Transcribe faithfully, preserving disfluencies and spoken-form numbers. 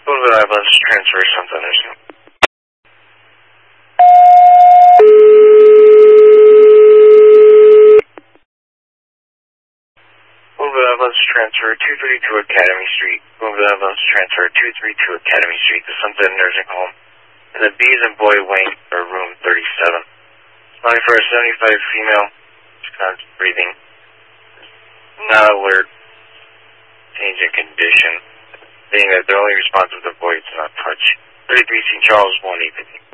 Move it up, let's transfer something or something. Move it up, let's transfer two thirty-two Academy Street. Move it up, let's transfer two thirty-two Academy Street to something nursing home. And the B's and Boy Wing are room thirty-seven. Spotting for a seventy-five female. She's constant breathing. Not alert. Change in condition. Being that they're only responsive to voids, not touch. thirty-three Saint Charles, one eight fifty.